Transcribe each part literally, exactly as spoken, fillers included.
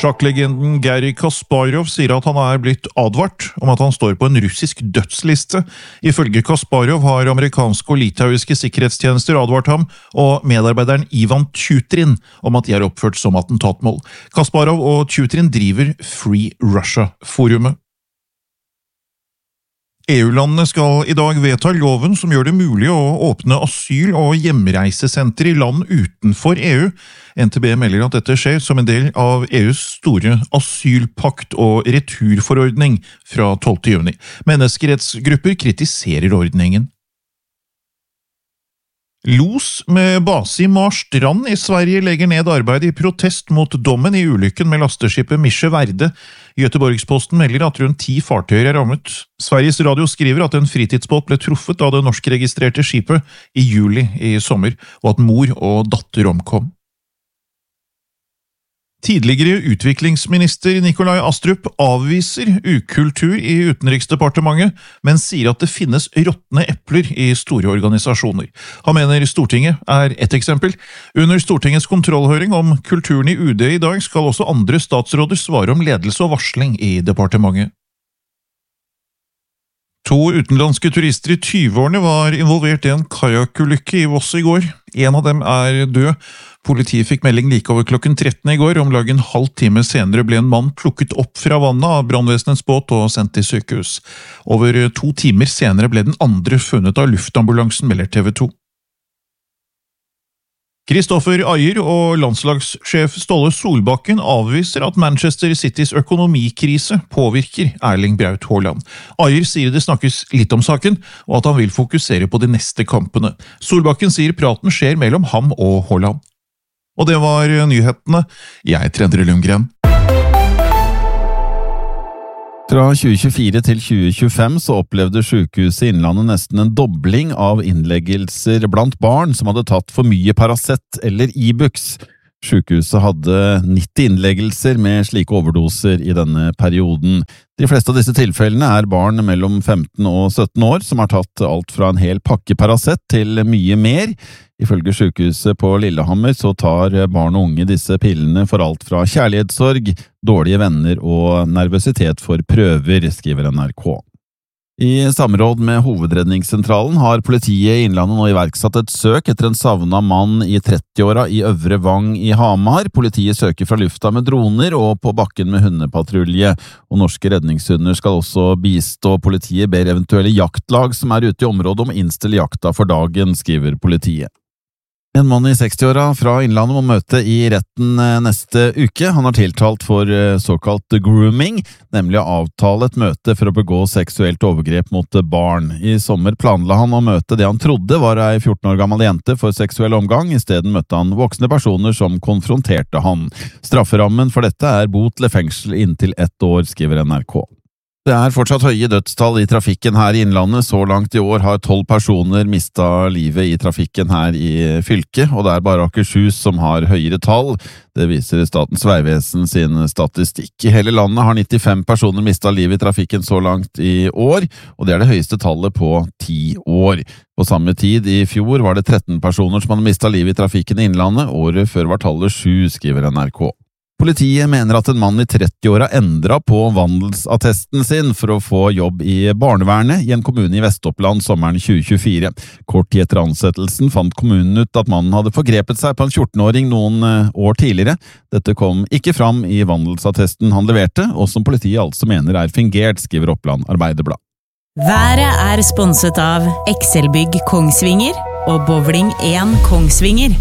Sjakklegenden Garry Kasparov sier at han er blitt advart om at han står på en russisk dødsliste. Ifølge Kasparov har amerikanske og litauiske sikkerhetstjenester advart ham og medarbeideren Ivan Tjutrin om at de er oppført som attentatmål. Kasparov og Tjutrin driver Free Russia-forumet. E U-landene skal i dag vedta loven som gjør det mulig å åpne asyl- og hjemreisesenter i land utenfor E U. N T B melder at dette skjer som en del av E U's store asylpakt og returforordning fra tolvte juni. Menneskerettsgrupper kritiserer ordningen. Los med base i Marstrand i Sverige legger ned arbeid i protest mot dommen i ulykken med lasteskipet Mische Verde. Göteborgsposten melder at rundt ti fartøyer er rammet. Sveriges Radio skriver at en fritidsbåt ble truffet av det norskregistrerte skipet i juli i sommer, og at mor og datter omkom. Tidligere utviklingsminister Nikolai Astrup avviser ukultur i Utenriksdepartementet, men sier at det finnes råtne epler i store organisasjoner. Han mener Stortinget er ett eksempel. Under Stortingets kontrollhøring om kulturen i U D i dag skal også andre statsråder svare om ledelse og varsling i departementet. To utenlandske turister i tyve-årene var involvert i en kajakulykke i Voss i går. En av dem er død. Politiet fikk melding like over klokken tretten i går. Om lag en halv time senere ble en mann plukket opp fra vannet av brannvesenets båt og sendt til sykehus. Over to timer senere ble den andre funnet av luftambulansen, melder T V to. Kristoffer Ajer og landslagssjef Ståle Solbakken avviser at Manchester Citys økonomikrise påvirker Erling Braut Haaland. Ajer sier det snakkes litt om saken, og at han vil fokusere på de neste kampene. Solbakken sier praten skjer mellom ham og Haaland. Og det var nyhetene. Jeg er Endre Lundgren. Fra tjue tjuefire til tjue tjuefem så opplevde Sykehuset Innlandet nesten en dobling av innleggelser blant barn som hadde tatt for mye Paracet eller Ibux. Sykehuset hadde nitti innleggelser med slike overdoser i denne perioden. De fleste av disse tilfellene er barn mellom femten og sytten år som har tatt alt fra en hel pakke Paracet til mye mer. Ifølge sykehuset på Lillehammer så tar barn og unge disse pillene for alt fra kjærlighetssorg, dårlige venner og nervøsitet for prøver, skriver N R K. I samråd med Hovedredningssentralen har politiet i Innlandet nå iverksatt et søk etter en savnet mann i trettiåra i Øvre Vang i Hamar. Politiet søker fra lufta med droner og på bakken med hundepatrulje, og norske redningshunder skal også bistå. Politiet ber eventuelle jaktlag som er ute i området om å innstille jakta for dagen, skriver politiet. En mann i sekstiåra fra Innlandet må møte i retten neste uke. Han har tiltalt for såkalt grooming, nemlig å avtale et møte for å begå seksuelt overgrep mot barn. I sommer planla han å møte det han trodde var ei fjorten år gammel jente for seksuell omgang. I stedet møtte han voksne personer som konfronterte han. Strafferammen for dette er bot eller fengsel inntil ett år, skriver N R K. Det er fortsatt høye dødstall i trafikken her i Innlandet. Så langt i år har tolv personer mistet livet i trafikken her i fylket, og det er bare Akershus som har høyere tall. Det viser Statens vegvesen sin statistikk. I hele landet har nittifem personer mistet livet i trafikken så langt i år, og det er det høyeste tallet på ti år. På samme tid i fjor var det tretten personer som hadde mistet livet i trafikken i Innlandet. Året før var tallet sju, skriver N R K. Politiet mener at en mann i trettiåra endret på vandelsattesten sin for å få jobb i barnevernet i en kommune i Vest-Oppland sommeren tjue tjuefire. Kort tid etter ansettelsen fant kommunen ut at mannen hadde forgrepet seg på en fjortenåring noen år tidligere. Dette kom ikke fram i vandelsattesten han leverte, og som politiet altså mener er fingert, skriver Oppland Arbeiderblad. Været er sponset av Excelbygg Kongsvinger og Bowling én Kongsvinger.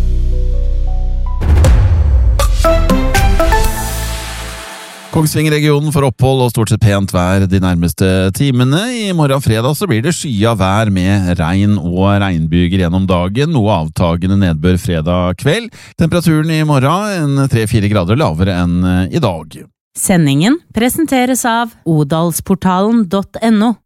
Kongsvinger-regionen får opphold og stort sett pent vær de nærmeste timene. I morgen fredag så blir det skya vær med regn og regnbyger gjennom dagen, noe avtagende nedbør fredag kveld. Temperaturen i morgen en tre-fire grader lavere enn i dag. Sendingen presenteres av odalsportalen punktum no.